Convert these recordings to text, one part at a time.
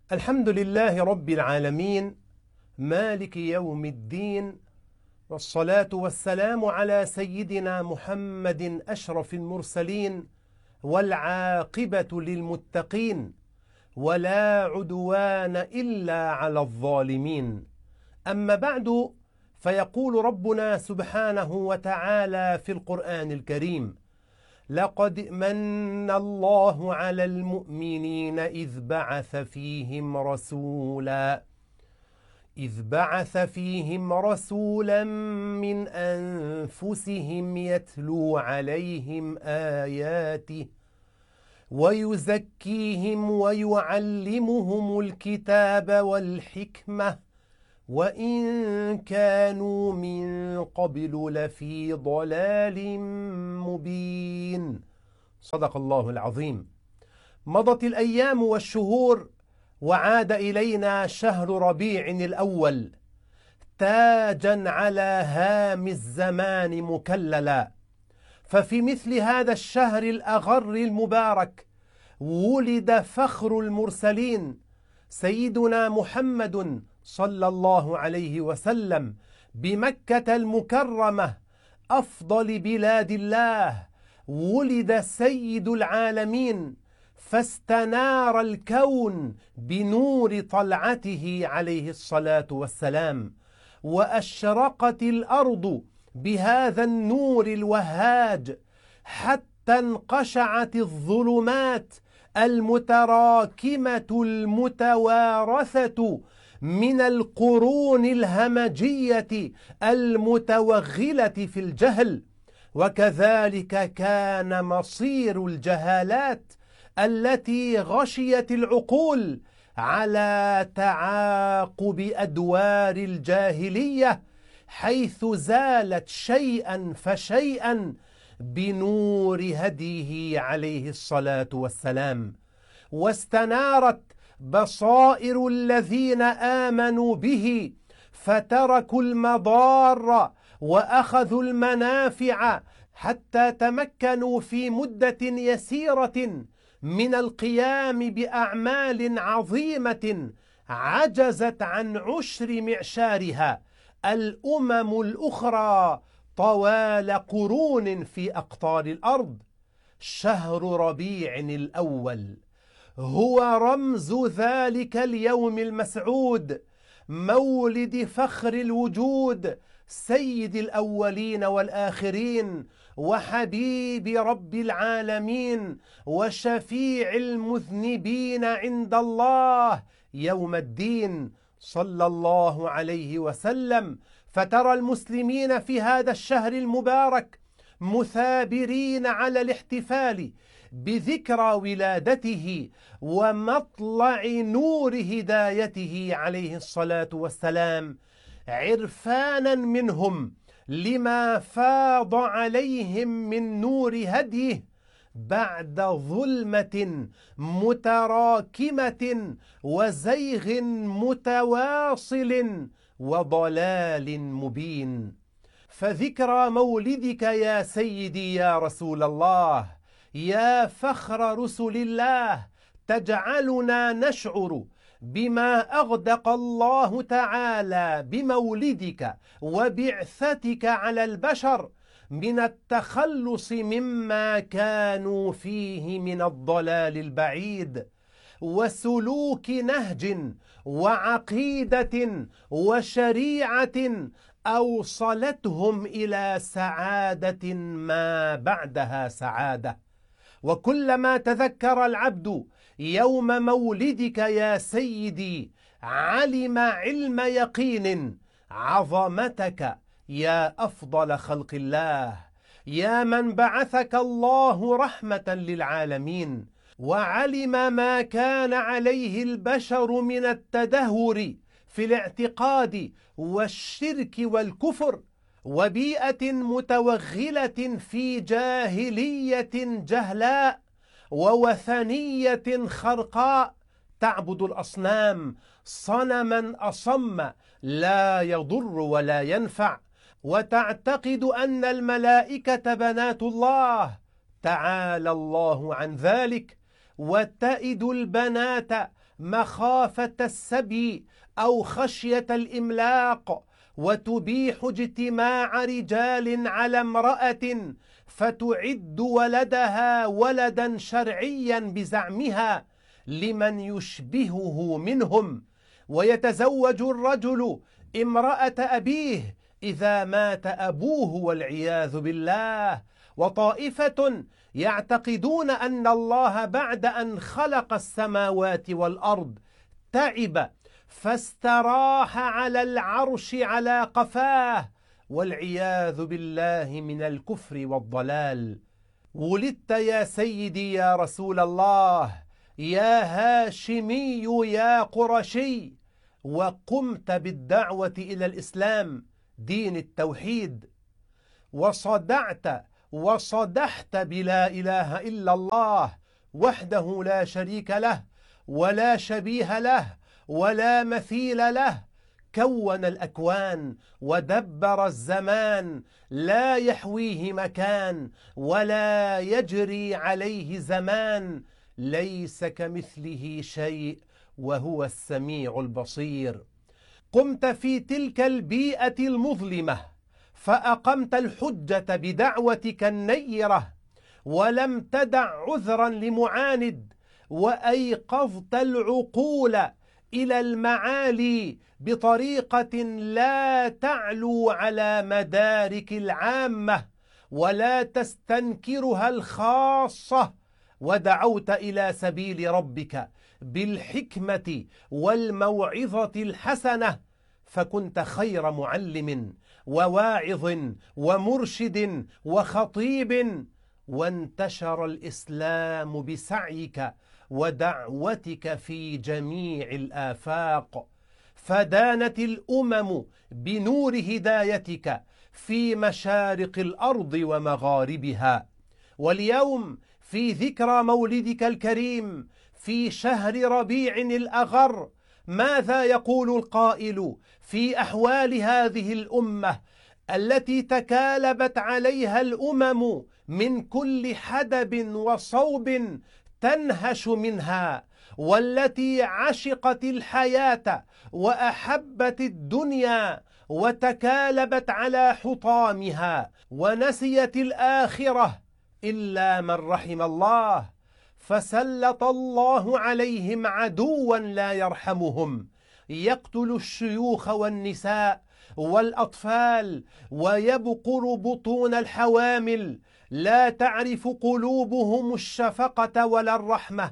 الحمد لله رب العالمين، مالك يوم الدين، والصلاة والسلام على سيدنا محمد أشرف المرسلين، والعاقبة للمتقين، ولا عدوان إلا على الظالمين. أما بعد، فيقول ربنا سبحانه وتعالى في القرآن الكريم: لقد من الله على المؤمنين إذ بعث فيهم رسولا من أنفسهم يتلو عليهم آياته ويزكيهم ويعلمهم الكتاب والحكمة وإن كانوا من قبل لفي ضلال مبين. صدق الله العظيم. مضت الأيام والشهور، وعاد إلينا شهر ربيع الأول تاجا على هام الزمان مكللا. ففي مثل هذا الشهر الأغر المبارك ولد فخر المرسلين سيدنا محمد صلى الله عليه وسلم بمكة المكرمة، أفضل بلاد الله. ولد سيد العالمين فاستنار الكون بنور طلعته عليه الصلاة والسلام، وأشرقت الأرض بهذا النور الوهاج حتى انقشعت الظلمات المتراكمة المتوارثة من القرون الهمجية المتوغلة في الجهل. وكذلك كان مصير الجهالات التي غشيت العقول على تعاقب أدوار الجاهلية، حيث زالت شيئا فشيئا بنور هديه عليه الصلاة والسلام، واستنارت بصائر الذين آمنوا به فتركوا المضار وأخذوا المنافع، حتى تمكنوا في مدة يسيرة من القيام بأعمال عظيمة عجزت عن عشر معشارها الأمم الأخرى طوال قرون في أقطار الأرض. شهر ربيع الأول هو رمز ذلك اليوم المسعود، مولد فخر الوجود سيد الأولين والآخرين، وحبيب رب العالمين، وشفيع المذنبين عند الله يوم الدين، صلى الله عليه وسلم. فترى المسلمين في هذا الشهر المبارك مثابرين على الاحتفال بذكرى ولادته ومطلع نور هدايته عليه الصلاة والسلام، عرفانا منهم لما فاض عليهم من نور هديه بعد ظلمة متراكمة وزيغ متواصل وضلال مبين. فذكرى مولدك يا سيدي يا رسول الله، يا فخر رسل الله، تجعلنا نشعر بما أغدق الله تعالى بمولدك وبعثتك على البشر من التخلص مما كانوا فيه من الضلال البعيد، وسلوك نهج وعقيدة وشريعة أوصلتهم إلى سعادة ما بعدها سعادة. وكلما تذكر العبد يوم مولدك يا سيدي علم علم يقين عظمتك يا أفضل خلق الله، يا من بعثك الله رحمة للعالمين، وعلم ما كان عليه البشر من التدهور في الاعتقاد والشرك والكفر، وبيئة متوغلة في جاهلية جهلاء ووثنية خرقاء تعبد الأصنام، صنما أصم لا يضر ولا ينفع، وتعتقد أن الملائكة بنات الله، تعالى الله عن ذلك، وتئد البنات مخافة السبي أو خشية الإملاق، وتبيح اجتماع رجال على امرأة فتعد ولدها ولدا شرعيا بزعمها لمن يشبهه منهم، ويتزوج الرجل امرأة أبيه إذا مات أبوه والعياذ بالله. وطائفة يعتقدون أن الله بعد أن خلق السماوات والأرض تعب فاستراح على العرش على قفاه، والعياذ بالله من الكفر والضلال. ولدت يا سيدي يا رسول الله، يا هاشمي يا قرشي، وقمت بالدعوة إلى الإسلام دين التوحيد، وصدحت بلا إله إلا الله وحده لا شريك له ولا شبيه له ولا مثيل له، كون الأكوان ودبر الزمان، لا يحويه مكان ولا يجري عليه زمان، ليس كمثله شيء وهو السميع البصير. قمت في تلك البيئة المظلمة فأقمت الحجة بدعوتك النيرة، ولم تدع عذرا لمعاند، وأيقظت العقول إلى المعالي بطريقة لا تعلو على مدارك العامة ولا تستنكرها الخاصة، ودعوت إلى سبيل ربك بالحكمة والموعظة الحسنة، فكنت خير معلم وواعظ ومرشد وخطيب، وانتشر الإسلام بسعيك ودعوتك في جميع الآفاق، فدانت الأمم بنور هدايتك في مشارق الأرض ومغاربها. واليوم في ذكرى مولدك الكريم في شهر ربيع الأغر، ماذا يقول القائل في أحوال هذه الأمة التي تكالبت عليها الأمم من كل حدب وصوب تنهش منها، والتي عشقت الحياة وأحبت الدنيا وتكالبت على حطامها ونسيت الآخرة إلا من رحم الله، فسلط الله عليهم عدوا لا يرحمهم، يقتل الشيوخ والنساء والأطفال ويبقر بطون الحوامل، لا تعرف قلوبهم الشفقة ولا الرحمة،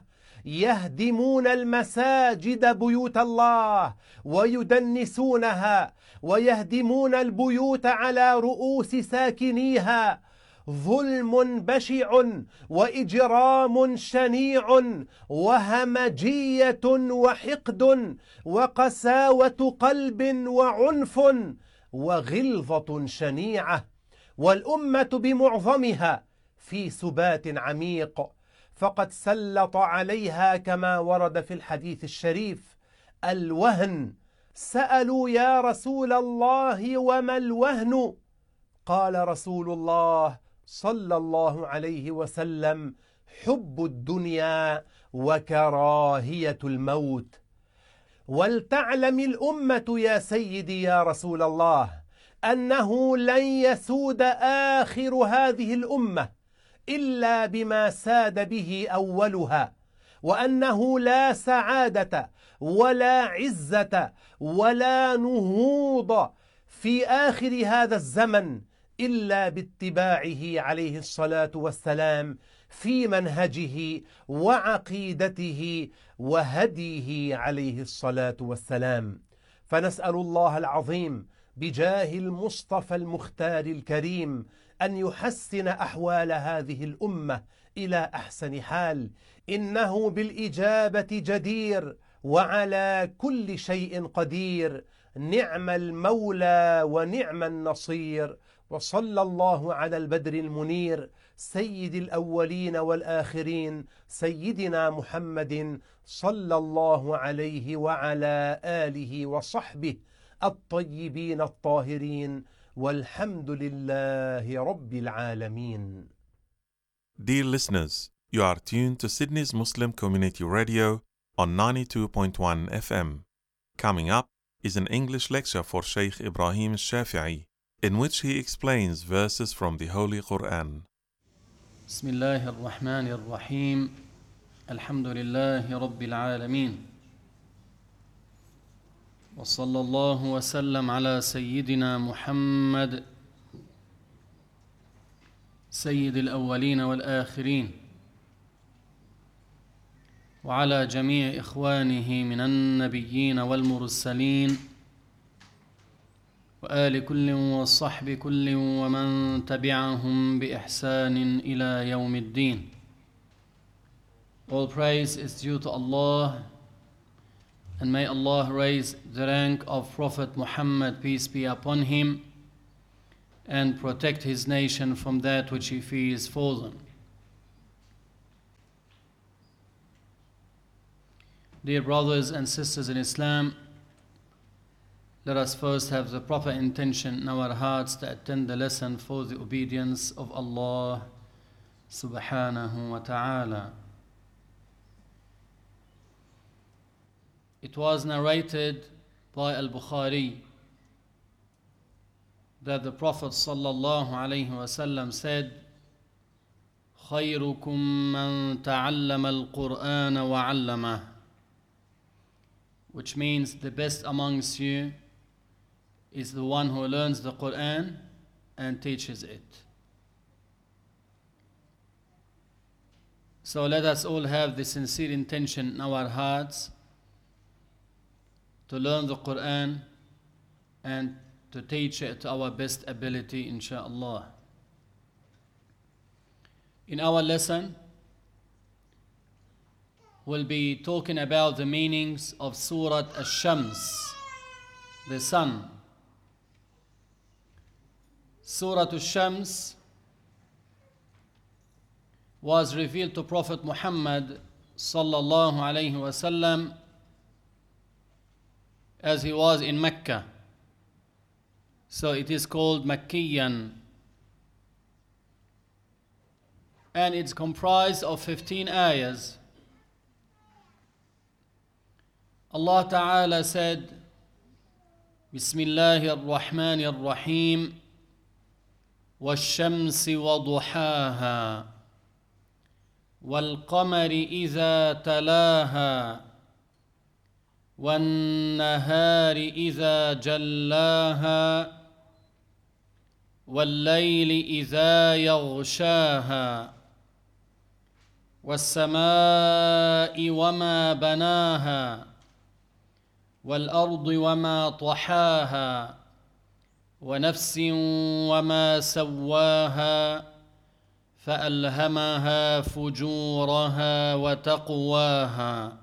يهدمون المساجد بيوت الله ويدنسونها، ويهدمون البيوت على رؤوس ساكنيها، ظلم بشع وإجرام شنيع وهمجية وحقد وقساوة قلب وعنف وغلظة شنيعة، والأمة بمعظمها في سبات عميق، فقد سلط عليها كما ورد في الحديث الشريف الوهن. سألوا يا رسول الله وما الوهن؟ قال رسول الله صلى الله عليه وسلم: حب الدنيا وكراهية الموت. ولتعلم الأمة يا سيدي يا رسول الله أنه لن يسود آخر هذه الأمة إلا بما ساد به أولها، وأنه لا سعادة ولا عزة ولا نهوض في آخر هذا الزمن إلا باتباعه عليه الصلاة والسلام في منهجه وعقيدته وهديه عليه الصلاة والسلام. فنسأل الله العظيم بجاه المصطفى المختار الكريم أن يحسن أحوال هذه الأمة إلى أحسن حال، إنه بالإجابة جدير وعلى كل شيء قدير، نعم المولى ونعم النصير. وصلى الله على البدر المنير سيد الأولين والآخرين سيدنا محمد صلى الله عليه وعلى آله وصحبه الطيبين الطاهرين، والحمد لله رب العالمين. Dear listeners, you are tuned to Sydney's Muslim Community Radio on 92.1 FM. Coming up is an English lecture for Sheikh Ibrahim Shafi'i, in which he explains verses from the Holy Quran. بسم الله الرحمن الرحيم الحمد لله رب العالمين وصلى الله وسلم على سيدنا محمد سيد الأولين والآخرين وعلى جميع إخوانه من النبيين والمرسلين وآل كل وصحب كل ومن تبعهم بإحسان إلى يوم الدين. All praise is due to Allah, and may Allah raise the rank of Prophet Muhammad, peace be upon him, and protect his nation from that which he fears fallen. Dear brothers and sisters in Islam, let us first have the proper intention in our hearts to attend the lesson for the obedience of Allah subhanahu wa ta'ala. It was narrated by Al-Bukhari that the Prophet sallallahu alayhi wa sallam said, خيركم من تعلم القرآن وعلمه, which means the best amongst you is the one who learns the Quran and teaches it. So let us all have the sincere intention in our hearts to learn the Quran and to teach it to our best ability, inshaAllah. In our lesson, we'll be talking about the meanings of Surah Ash-Shams, the sun. Surah Ash-Shams was revealed to Prophet Muhammad sallallahu alayhi wa sallam as he was in Mecca. So it is called Makkiyan. And it's comprised of 15 ayahs. Allah Ta'ala said, Bismillahir Rahmanir Rahim, والشمس وضحاها والقمر إذا تلاها والنهار إذا جلاها والليل إذا يغشاها والسماء وما بناها والأرض وما طحاها ونفس وما سواها فألهمها فجورها وتقواها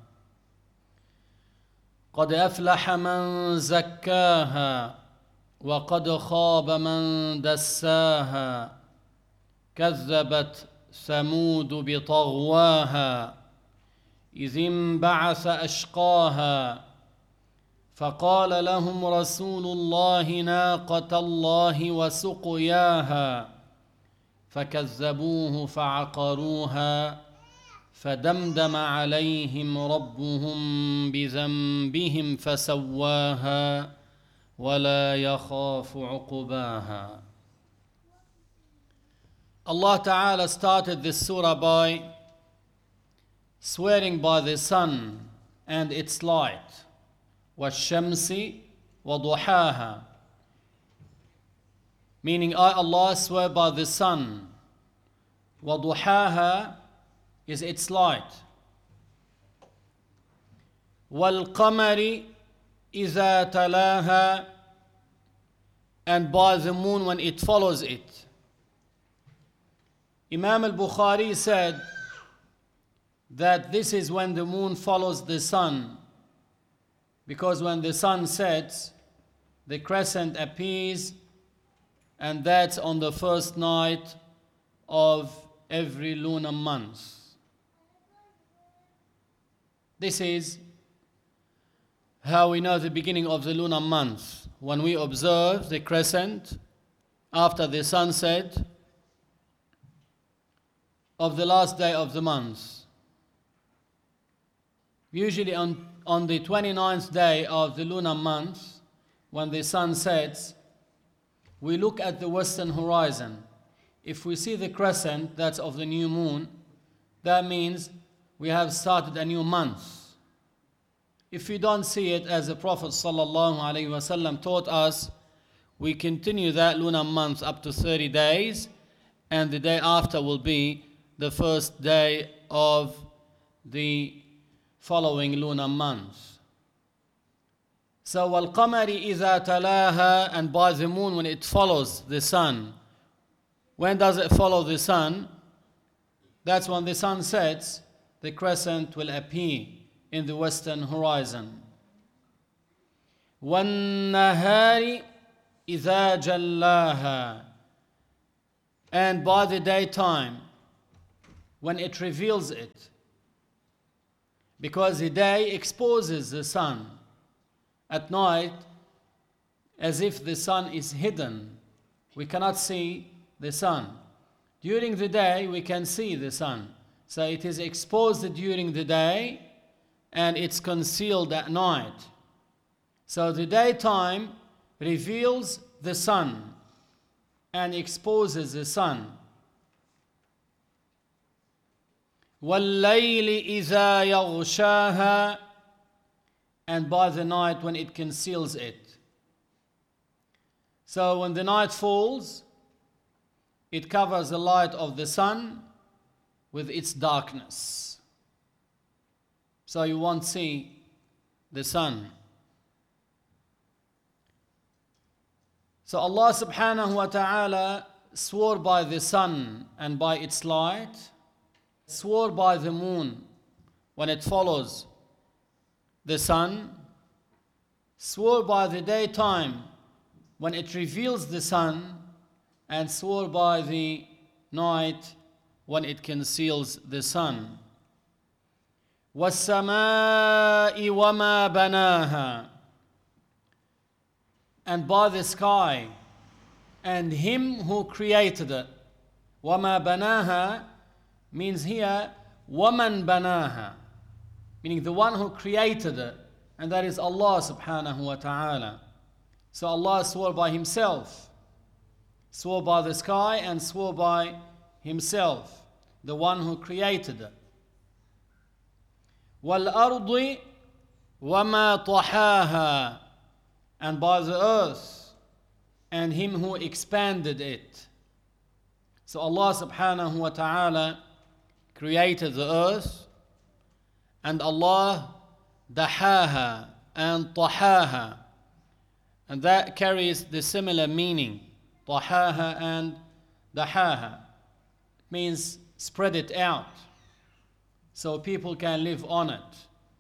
قد أفلح من زكاها وقد خاب من دساها كذبت ثمود بطغواها إذ انبعث أشقاها فقال لهم رسول الله ناقة الله وسقياها فكذبوه فعقروها فدمدم عليهم ربهم بذنبهم فسواها ولا يخاف عقباها. Allah Ta'ala started this surah by swearing by the sun and its light. وَالشَّمْسِ وَضُحَاهَا, meaning I, Allah, swear by the sun. وَضُحَاهَا is its light. وَالْقَمَرِ إِذَا تَلَاهَا, and by the moon when it follows it. Imam al-Bukhari said that this is when the moon follows the sun, because when the sun sets, the crescent appears, and that's on the first night of every lunar month. This is how we know the beginning of the lunar month, when we observe the crescent after the sunset of the last day of the month. Usually on the 29th day of the lunar month, when the sun sets, we look at the western horizon. If we see the crescent, that's of the new moon, that means we have started a new month. If we don't see it, as the Prophet ﷺ taught us, we continue that lunar month up to 30 days, and the day after will be the first day of the following lunar month. So, وَالْقَمَرِ إِذَا تَلَاهَا, and by the moon when it follows the sun. When does it follow the sun? That's when the sun sets, the crescent will appear in the western horizon. وَالنَّهَارِ إِذَا جَلَّاهَا, and by the daytime when it reveals it, because the day exposes the sun. At night, as if the sun is hidden, we cannot see the sun. During the day we can see the sun, so it is exposed during the day and it's concealed at night. So the daytime reveals the sun and exposes the sun. وَاللَّيْلِ إِذَا يَغْشَاهَا, and by the night when it conceals it. So when the night falls, it covers the light of the sun with its darkness. So you won't see the sun. So Allah subhanahu wa ta'ala swore by the sun and by its light, swore by the moon when it follows the sun, swore by the daytime when it reveals the sun, and swore by the night when it conceals the sun. وَالسَّمَاءِ وَمَا بَنَاهَا, and by the sky and him who created it. وَمَا بَنَاهَا means here وَمَنْ بَنَاهَا, meaning the one who created it, and that is Allah subhanahu wa ta'ala. So Allah swore by himself, swore by the sky and swore by himself, the one who created it. وَالْأَرْضِ وَمَا طَحَاهَا, and by the earth and him who expanded it. So Allah subhanahu wa ta'ala created the earth, and Allah dahaha and tahaha, and that carries the similar meaning. Tahaha and dahaha means spread it out so people can live on it.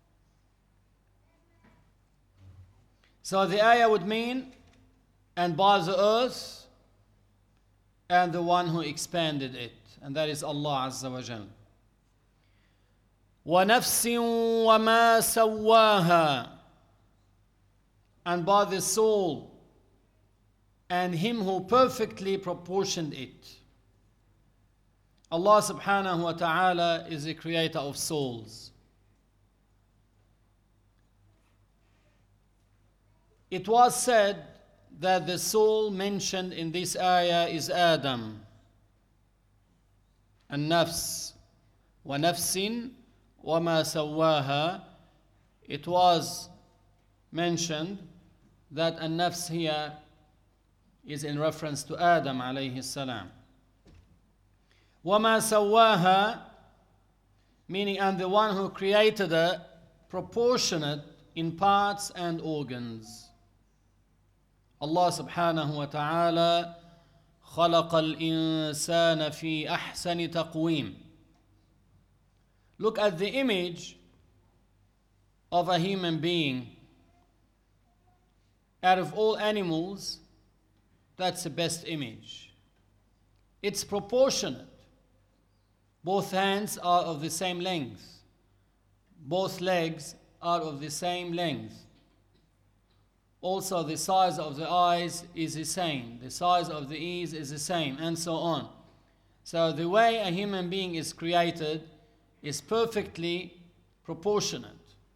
So the ayah would mean, and by the earth and the one who expanded it, and that is Allah Azza wa Jal. وَنَفْسٍ وَمَا سَوَّاهَا, and by the soul and him who perfectly proportioned it. Allah subhanahu wa ta'ala is the creator of souls. It was said that the soul mentioned in this ayah is Adam, النفس, وَنَفْسٍ وَمَا سَوَّاهَا. It was mentioned that النفس here is in reference to Adam alayhi salam. وَمَا سَوَّاهَا, meaning and the one who created it proportionate in parts and organs. Allah subhanahu wa ta'ala خَلَقَ الْإِنسَانَ فِي أَحْسَنِ تَقْوِيمٍ. Look at the image of a human being. Out of all animals, that's the best image. It's proportionate. Both hands are of the same length. Both legs are of the same length. Also, the size of the eyes is the same. The size of the ears is the same, and so on. So the way a human being is created is perfectly proportionate.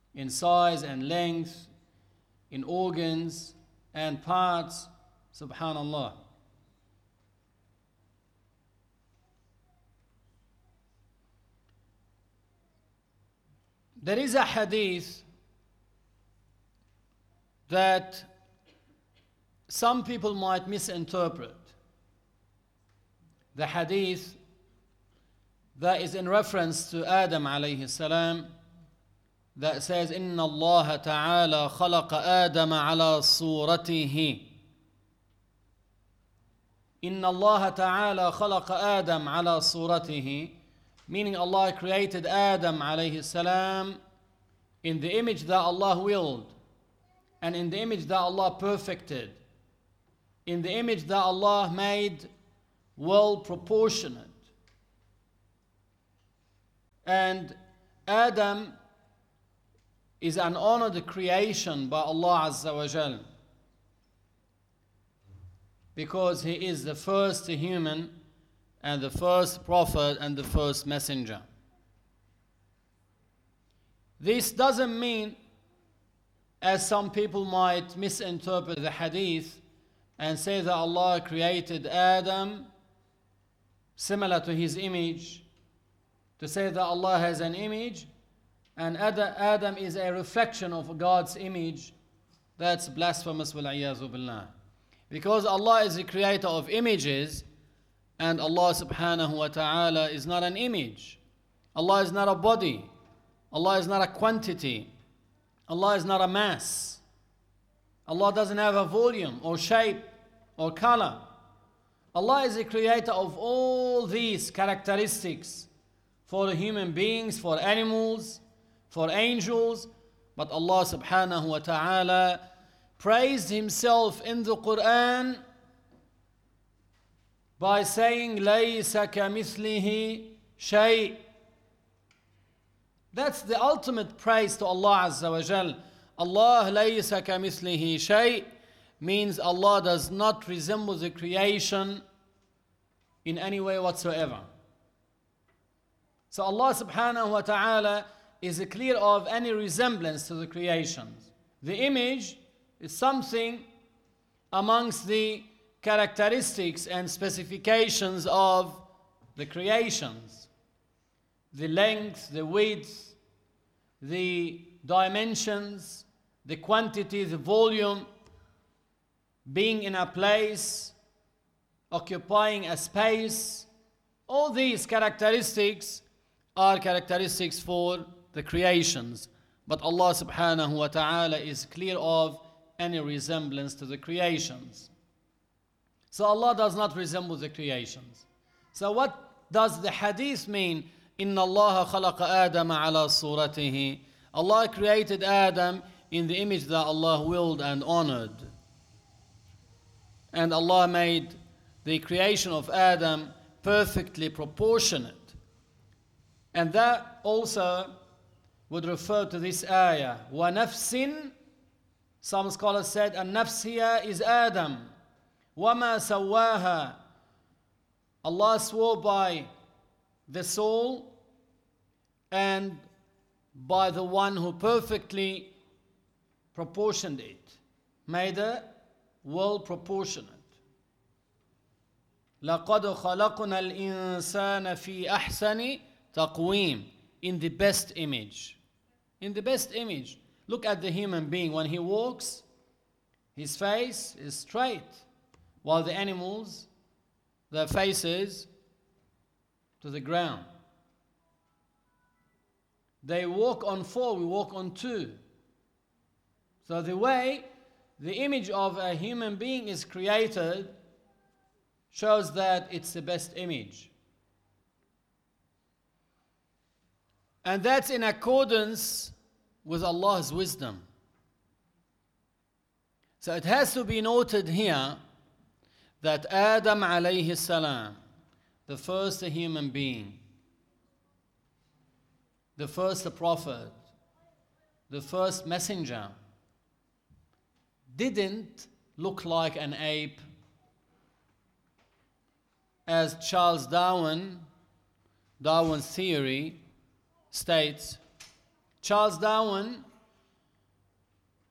in size and length, in organs and parts. Subhanallah. There is a hadith that some people might misinterpret. The hadith that is in reference to Adam alayhi salam, that says, إِنَّ اللَّهَ تَعَالَى خَلَقَ آدَمَ عَلَى صُورَتِهِ. إِنَّ اللَّهَ تَعَالَى خَلَقَ آدَمَ عَلَى صُورَتِهِ, meaning Allah created Adam alayhi salam in the image that Allah willed, and in the image that Allah perfected, in the image that Allah made well proportionate. And Adam is an honored creation by Allah Azza wa Jal, because he is the first human and the first prophet and the first messenger. This doesn't mean, as some people might misinterpret the hadith and say that Allah created Adam similar to his image, to say that Allah has an image and Adam is a reflection of God's image. That's blasphemous, wal-'iyazu billah. Because Allah is the creator of images, and Allah subhanahu wa ta'ala is not an image. Allah is not a body. Allah is not a quantity. Allah is not a mass. Allah doesn't have a volume or shape or color. Allah is the creator of all these characteristics for the human beings, for animals, for angels. But Allah subhanahu wa ta'ala praised himself in the Quran by saying, لَيْسَ كَمِثْلِهِ شَيْءٍ. That's the ultimate praise to Allah Azza wa Jal. Allah لَيْسَ كَمِثْلِهِ شَيْءٍ means Allah does not resemble the creation in any way whatsoever. So Allah subhanahu wa ta'ala is clear of any resemblance to the creations. The image is something amongst the characteristics and specifications of the creations. The length, the width, the dimensions, the quantity, the volume, being in a place, occupying a space. All these characteristics are characteristics for the creations. But Allah subhanahu wa ta'ala is clear of any resemblance to the creations. So Allah does not resemble the creations. So what does the hadith mean? إِنَّ اللَّهَ خَلَقَ آدَمَ عَلَى صُورَتِهِ. Allah created Adam in the image that Allah willed and honored. And Allah made the creation of Adam perfectly proportionate. And that also would refer to this ayah. وَنَفْسٍ, some scholars said, النفس here is Adam. وَمَا سَوَّاهَا, Allah swore by the soul and by the one who perfectly proportioned it, made it well proportionate. لَقَدْ خَلَقْنَا الْإِنسَانَ فِي أَحْسَنِ تَقْوِيمٍ, in the best image. In the best image. Look at the human being. When he walks, his face is straight, while the animals, their faces to the ground. They walk on four, we walk on two. So the way the image of a human being is created shows that it's the best image. And that's in accordance with Allah's wisdom. So it has to be noted here that Adam alayhi salam, the first human being, the first prophet, the first messenger, didn't look like an ape, as Charles Darwin's theory states. Charles Darwin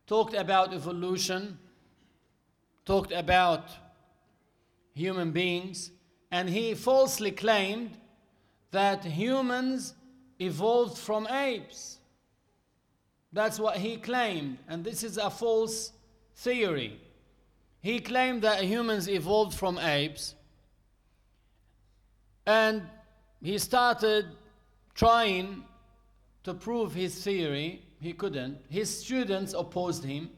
talked about evolution, talked about human beings, and he falsely claimed that humans evolved from apes. That's what he claimed, and this is a false theory. He claimed that humans evolved from apes, and he started trying to prove his theory. He couldn't. His students opposed him.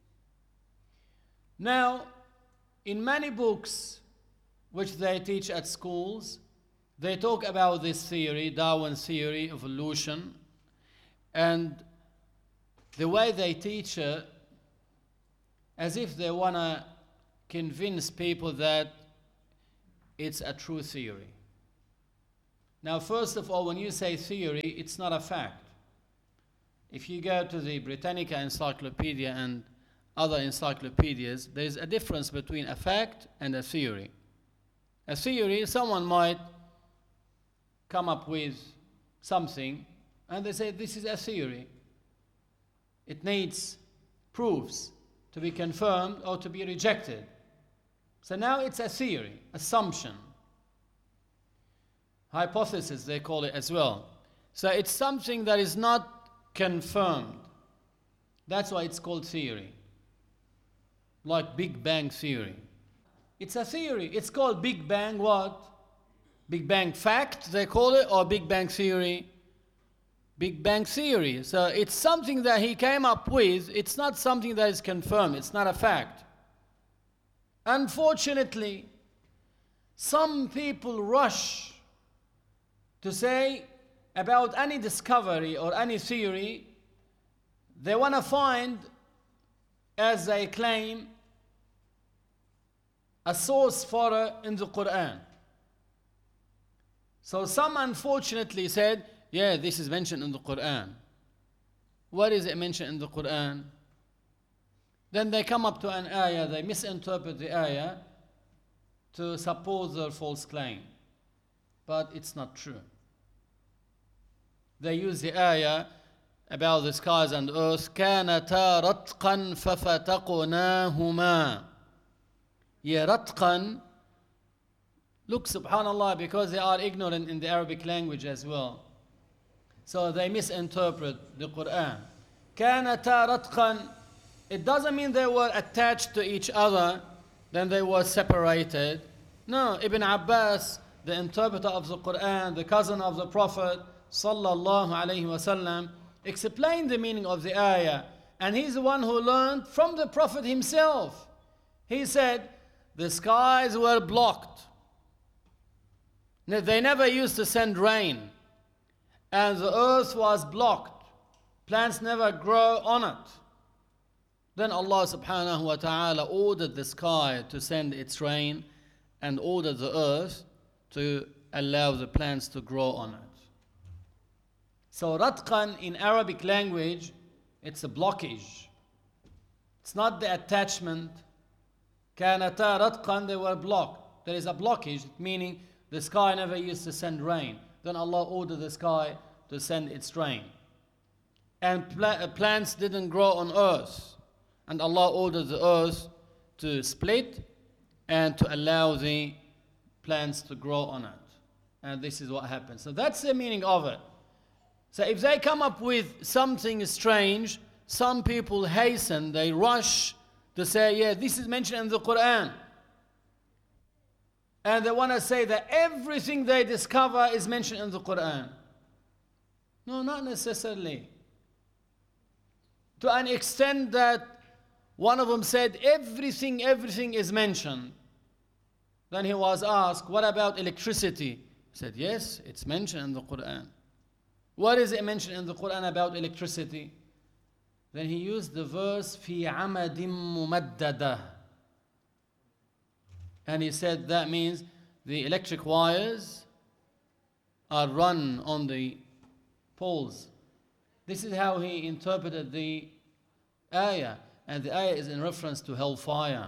Now, in many books which they teach at schools, they talk about this theory, Darwin's theory, evolution, and the way they teach it, as if they want to convince people that it's a true theory. Now, first of all, when you say theory, it's not a fact. If you go to the Britannica Encyclopedia and other encyclopedias, there is a difference between a fact and a theory. A theory, someone might come up with something and they say this is a theory. It needs proofs to be confirmed or to be rejected. So now it's a theory, assumption, hypothesis they call it as well. So it's something that is not confirmed. That's why it's called theory. Like Big Bang theory. It's a theory. It's called Big Bang what? Big Bang fact, they call it, or Big Bang theory? Big Bang theory. So it's something that he came up with. It's not something that is confirmed. It's not a fact. Unfortunately, some people rush to say about any discovery or any theory, they want to find, as they claim, a source for it in the Quran. So some unfortunately said, yeah, this is mentioned in the Quran. What is it mentioned in the Quran? Then they come up to an ayah, they misinterpret the ayah to support their false claim. But it's not true. They use the ayah about the skies and earth. كَانَتَا رَتْقًا فَفَتَقْنَاهُمَا. Yeah, ratqan. Look, subhanallah, because they are ignorant in the Arabic language as well. So they misinterpret the Quran. كَانَتَا رَتْقًا. It doesn't mean they were attached to each other, then they were separated. No, Ibn Abbas, the interpreter of the Quran, the cousin of the Prophet, sallallahu alayhi wasallam, explained the meaning of the ayah. And he's the one who learned from the Prophet himself. He said, the skies were blocked. They never used to send rain. And the earth was blocked. Plants never grow on it. Then Allah subhanahu wa ta'ala ordered the sky to send its rain and ordered the earth to allow the plants to grow on it. So ratqan in Arabic language, it's a blockage. It's not the attachment. Kanata ratqan, they were blocked. There is a blockage, meaning the sky never used to send rain. Then Allah ordered the sky to send its rain. And plants didn't grow on earth. And Allah ordered the earth to split and to allow the plants to grow on it. And this is what happened. So that's the meaning of it. So if they come up with something strange, some people hasten, they rush to say, yeah, this is mentioned in the Quran. And they want to say that everything they discover is mentioned in the Quran. No, not necessarily. To an extent that one of them said, everything is mentioned. Then he was asked, what about electricity? He said, yes, it's mentioned in the Quran. What is it mentioned in the Quran about electricity? Then he used the verse, في عمد ممددة. And he said that means the electric wires are run on the poles. This is how he interpreted the ayah. And the ayah is in reference to hellfire.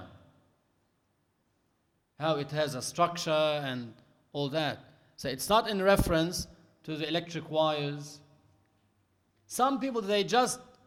How it has a structure and all that. So it's not in reference to the electric wires. Some people, they just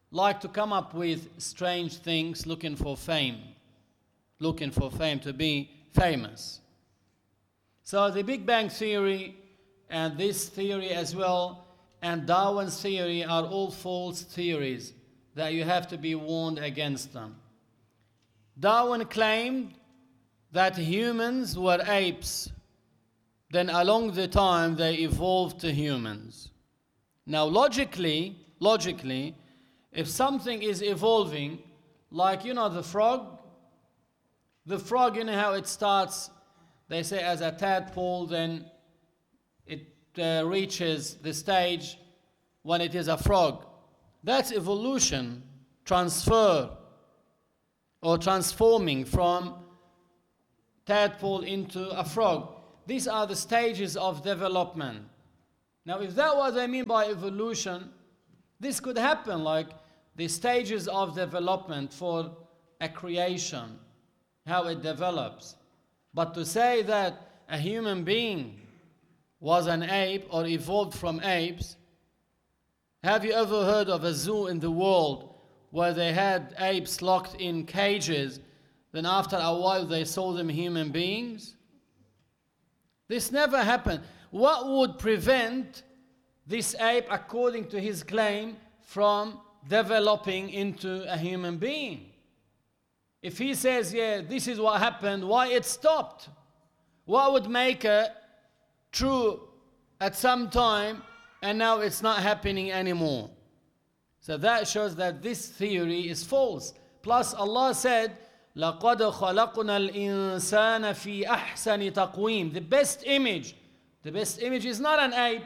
like to come up with strange things looking for fame, to be famous. So the Big Bang Theory and this theory as well and Darwin's theory are all false theories that you have to be warned against them. Darwin claimed that humans were apes. Then along the time they evolved to humans. Now logically, if something is evolving, like the frog, you know how it starts, they say as a tadpole, then it reaches the stage when it is a frog. That's evolution, transfer, or transforming from tadpole into a frog. These are the stages of development. Now, if that's what I mean by evolution, this could happen, like the stages of development for a creation, how it develops. But to say that a human being was an ape or evolved from apes, have you ever heard of a zoo in the world where they had apes locked in cages, then after a while they saw them human beings? This never happened. What would prevent this ape, according to his claim, from developing into a human being? If he says, yeah, this is what happened, why it stopped? What would make it true at some time and now it's not happening anymore? So that shows that this theory is false. Plus Allah said, لَقَدْ خَلَقْنَا الْإِنسَانَ فِي أَحْسَنِ تَقْوِيمٍ. The best image is not an ape.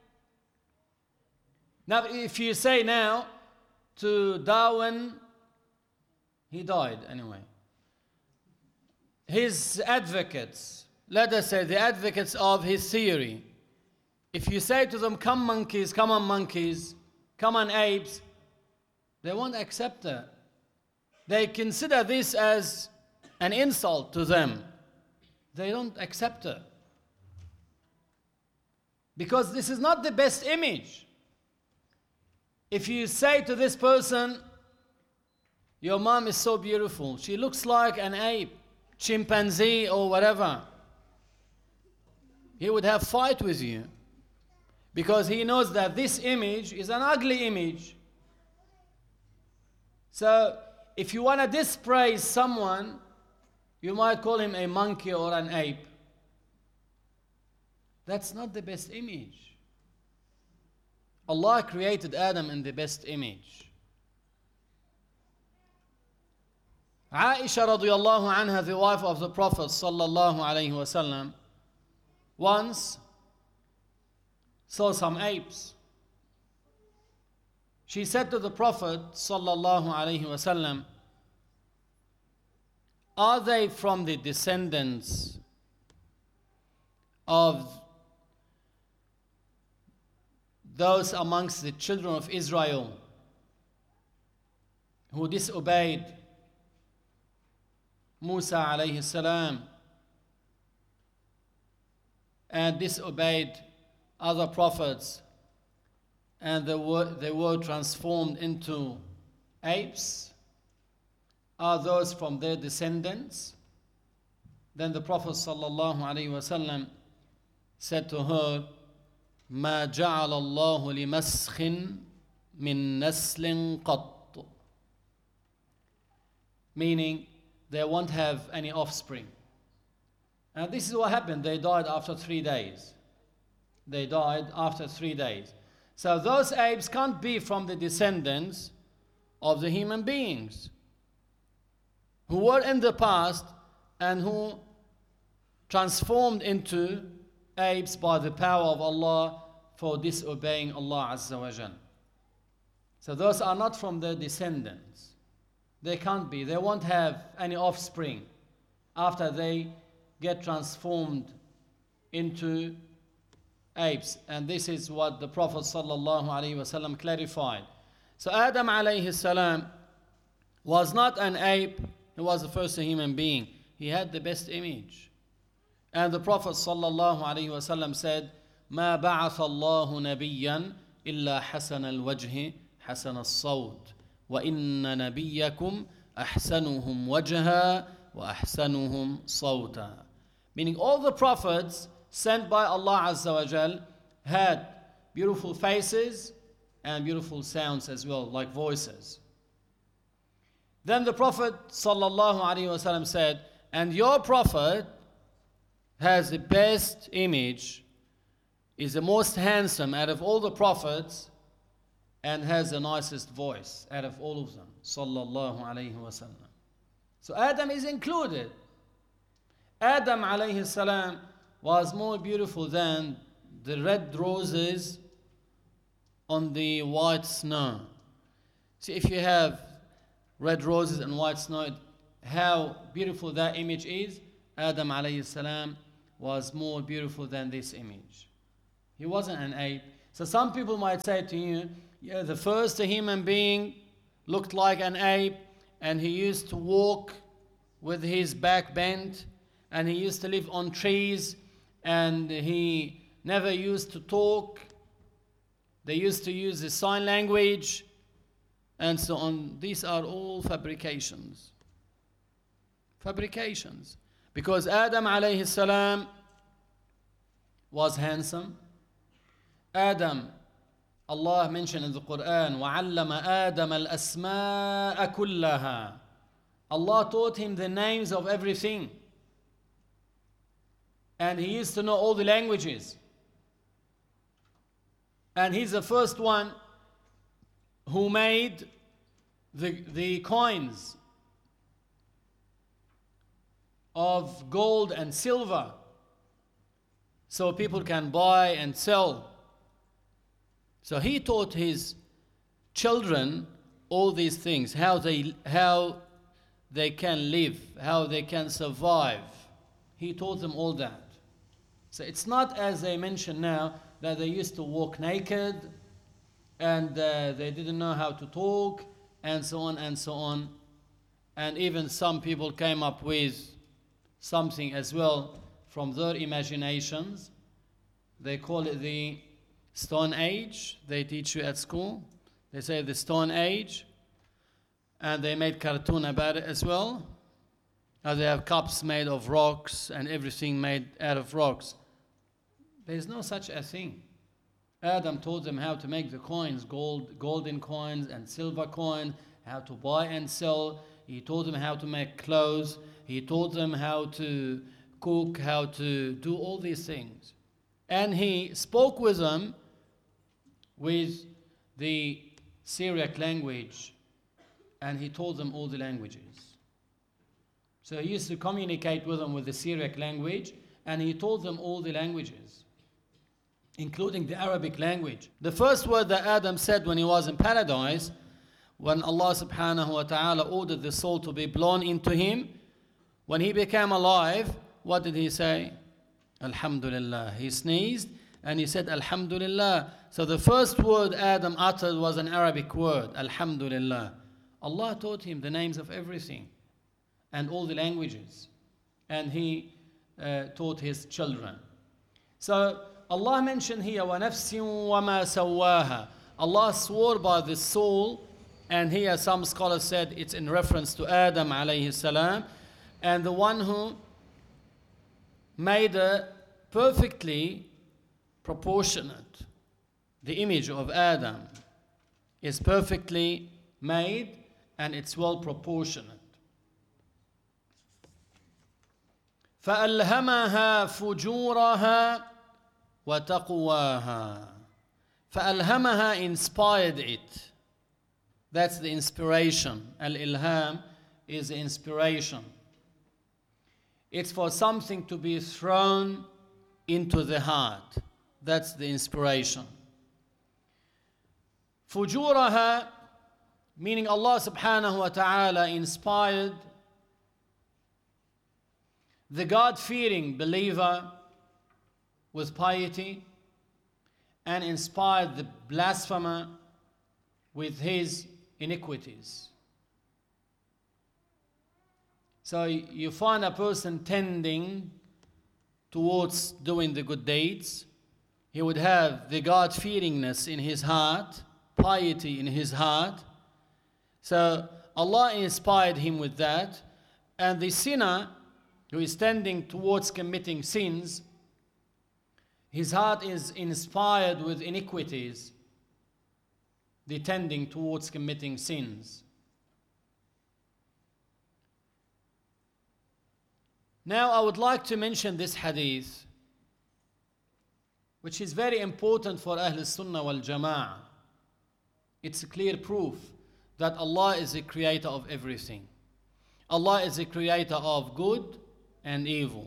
Now if you say now to Darwin, he died anyway. His advocates, let us say the advocates of his theory, if you say to them, come monkeys, come on apes, they won't accept it. They consider this as an insult to them. They don't accept it. Because this is not the best image. If you say to this person, your mom is so beautiful, she looks like an ape, chimpanzee or whatever, he would have a fight with you. Because he knows that this image is an ugly image. So, if you want to dispraise someone, you might call him a monkey or an ape. That's not the best image. Allah created Adam in the best image. Aisha radiallahu anha, the wife of the Prophet sallallahu alayhi wasallam, once saw some apes. She said to the Prophet sallallahu alaihi wasallam, are they from the descendants of those amongst the children of Israel who disobeyed Musa alayhi salam and disobeyed other prophets, and they were transformed into apes? Are those from their descendants? Then the Prophet sallallahu alaihi wasallam said to her, ما جعل الله لمسخ من نسل قط. Meaning, they won't have any offspring. And this is what happened. They died after 3 days. So those apes can't be from the descendants of the human beings who were in the past and who transformed into apes by the power of Allah for disobeying Allah Azza wa Jal. So those are not from their descendants. They can't be. They won't have any offspring after they get transformed into apes. And this is what the Prophet sallallahu alaihi wasallam clarified. So Adam alayhi salam was not an ape. He was the first human being. He had the best image. And the Prophet sallallahu alaihi wasallam said, ما بعث الله نبيا إلا حسن الوجه حسن الصوت وَإِنَّ نَبِيَّكُمْ أَحْسَنُهُمْ وَجْهًا وَأَحْسَنُهُمْ صَوْتًا. Meaning all the prophets sent by Allah Azza wa Jal had beautiful faces and beautiful sounds as well, like voices. Then the Prophet sallallahu alaihi wasallam said, and your Prophet has the best image, is the most handsome out of all the prophets, and has the nicest voice out of all of them, sallallahu alaihi wasallam. So Adam is included. Adam alayhi salam was more beautiful than the red roses on the white snow. See, if you have red roses and white snow, how beautiful that image is. Adam alayhi salam was more beautiful than this image. He wasn't an ape. So some people might say to you, yeah, the first human being looked like an ape, and he used to walk with his back bent, and he used to live on trees, and he never used to talk. They used to use the sign language, and so on. These are all fabrications. Fabrications. Because Adam alayhi salam was handsome. Adam, Allah mentioned in the Quran, وَعَلَّمَ آدَمَ الْأَسْمَاءَ كُلَّهَا. Allah taught him the names of everything. And he used to know all the languages. And he's the first one who made the coins of gold and silver, so people can buy and sell. So he taught his children all these things, how they can live, how they can survive. He taught them all that. So it's not as they mention now that they used to walk naked and they didn't know how to talk and so on and so on. And even some people came up with something as well from their imaginations. They call it the Stone Age. They teach you at school. They say the Stone Age. And they made cartoon about it as well. They have cups made of rocks and everything made out of rocks. There's no such a thing. Adam taught them how to make the coins, golden coins and silver coins, how to buy and sell. He taught them how to make clothes. He taught them how to cook, how to do all these things. And he spoke with them with the Syriac language, and he taught them all the languages. So he used to communicate with them with the Syriac language, and he taught them all the languages, including the Arabic language. The first word that Adam said when he was in paradise, when Allah subhanahu wa ta'ala ordered the soul to be blown into him, when he became alive, what did he say? Alhamdulillah. He sneezed and he said Alhamdulillah. So the first word Adam uttered was an Arabic word, Alhamdulillah. Allah taught him the names of everything and all the languages. And he taught his children. So Allah mentioned here, وَنَفْسٍ وَمَا سَوَّاهَا. Allah swore by the soul, and here some scholars said it's in reference to Adam alayhi salam, and the one who made a perfectly proportionate. The image of Adam is perfectly made and it's well proportionate. فَأَلْهَمَهَا فُجُورَهَا وَتَقْوَاهَا. فَأَلْهَمَهَا inspired it. That's the inspiration. Al-ilham is the inspiration. It's for something to be thrown into the heart. That's the inspiration. Fujuraha, meaning Allah subhanahu wa ta'ala inspired the God-fearing believer with piety, and inspired the blasphemer with his iniquities. So you find a person tending towards doing the good deeds. He would have the God-fearingness in his heart, piety in his heart. So Allah inspired him with that, and the sinner who is tending towards committing sins, his heart is inspired with iniquities, the tending towards committing sins. Now I would like to mention this hadith, which is very important for Ahl Sunnah wal Jama'ah. It's a clear proof that Allah is the creator of everything. Allah is the creator of good and evil.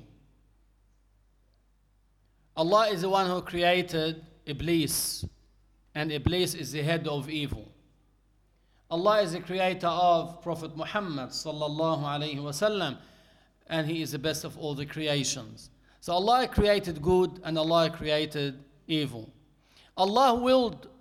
Allah is the one who created Iblis, and Iblis is the head of evil. Allah is the creator of Prophet Muhammad sallallahu alaihi wasallam, and he is the best of all the creations. So Allah created good and Allah created evil. Allah willed